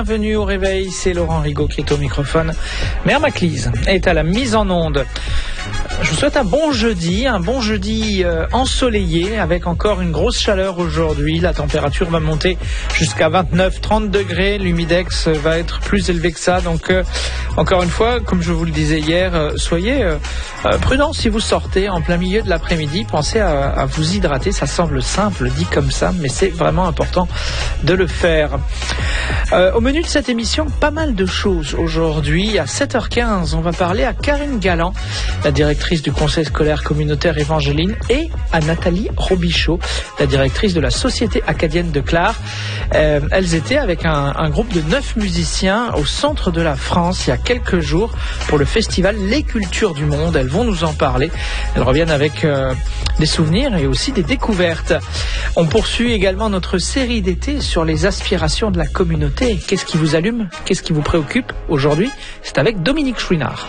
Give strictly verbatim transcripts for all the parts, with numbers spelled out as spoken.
Bienvenue au réveil, c'est Laurent Rigaud qui est au microphone. Mère Maclise est à la mise en onde. Je vous souhaite un bon jeudi, un bon jeudi euh, ensoleillé avec encore une grosse chaleur aujourd'hui. La température va monter jusqu'à vingt-neuf à trente degrés. L'humidex va être plus élevé que ça. Donc euh, encore une fois, comme je vous le disais hier, euh, soyez euh, euh, prudents si vous sortez en plein milieu de l'après-midi. Pensez à, à vous hydrater. Ça semble simple dit comme ça, mais c'est vraiment important de le faire. Euh, au menu de cette émission, pas mal de choses aujourd'hui. À sept heures quinze, on va parler à Karine Galland, la directrice du Conseil scolaire communautaire Évangeline, et à Nathalie Robichaud, la directrice de la Société acadienne de Clare. Euh, elles étaient avec un, un groupe de neuf musiciens au centre de la France il y a quelques jours pour le festival Les Cultures du Monde. Elles vont nous en parler. Elles reviennent avec euh, des souvenirs et aussi des découvertes. On poursuit également notre série d'été sur les aspirations de la communauté. Qu'est-ce qui vous allume? Qu'est-ce qui vous préoccupe aujourd'hui? C'est avec Dominique Chouinard.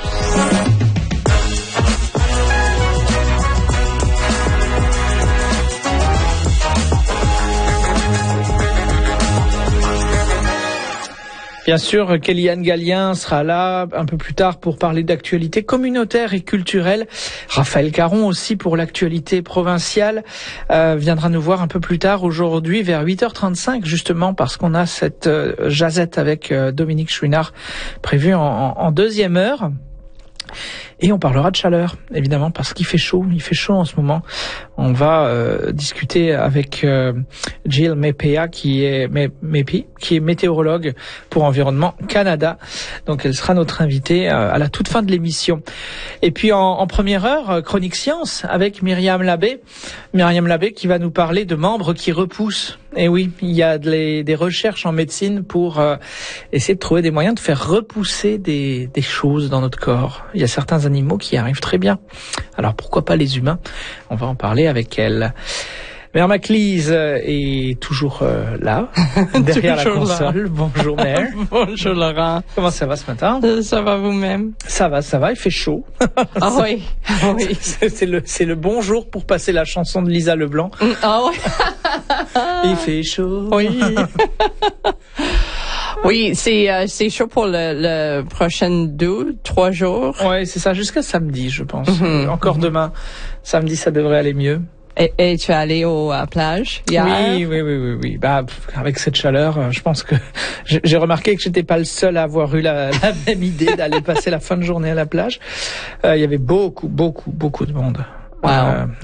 Bien sûr, Kellyanne Gallien sera là un peu plus tard pour parler d'actualité communautaire et culturelle. Raphaël Caron aussi pour l'actualité provinciale euh, viendra nous voir un peu plus tard aujourd'hui vers huit heures trente-cinq, justement parce qu'on a cette euh, jazette avec euh, Dominique Chouinard prévue en, en, en deuxième heure. Et on parlera de chaleur, évidemment, parce qu'il fait chaud. Il fait chaud en ce moment. On va euh, discuter avec euh, Jill Mepea, qui est Mepi, qui est météorologue pour Environnement Canada. Donc, elle sera notre invitée euh, à la toute fin de l'émission. Et puis, en, en première heure, Chronique Science avec Myriam Labbé. Myriam Labbé qui va nous parler de membres qui repoussent. Et oui, il y a des, des recherches en médecine pour euh, essayer de trouver des moyens de faire repousser des, des choses dans notre corps. Il y a certains animaux qui arrivent très bien. Alors pourquoi pas les humains? On va en parler avec elle. Mère Maclise est toujours euh, là, derrière la console. Là. Bonjour Mère. Bonjour Laurent. Comment ça va ce matin? Euh, ça va vous-même? Ça va, ça va, il fait chaud. Ah oui, ah oui. C'est, c'est, le, c'est le bon jour pour passer la chanson de Lisa Leblanc. Ah oui. Il fait chaud. Oui. Oui, c'est euh, c'est chaud pour le, le prochain deux, trois jours. Ouais, c'est ça, jusqu'à samedi, je pense. Mm-hmm. Encore mm-hmm. demain. Samedi, ça devrait aller mieux. Et, et tu es allé au, à la plage hier? Oui, oui, oui, oui, oui. Bah, avec cette chaleur, je pense que j'ai remarqué que j'étais pas le seul à avoir eu la, la même idée d'aller passer la fin de journée à la plage. Euh, il y avait beaucoup, beaucoup, beaucoup de monde. Wow. Euh,